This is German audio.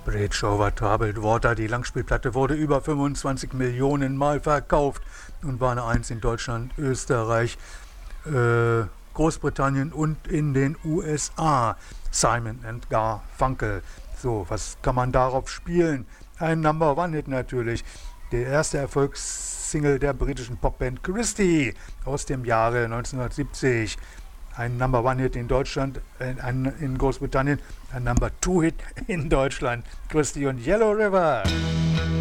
Bridge over Troubled Water. Die Langspielplatte wurde über 25 Millionen Mal verkauft und war eine Eins in Deutschland, Österreich, Großbritannien und in den USA. Simon and Garfunkel. So, was kann man darauf spielen? Ein Number-One-Hit natürlich. Der erste Erfolgssingle der britischen Popband Christie aus dem Jahre 1970. Ein Number-One-Hit in Deutschland, in Großbritannien, ein Number-Two-Hit in Deutschland. Christie und Yellow River.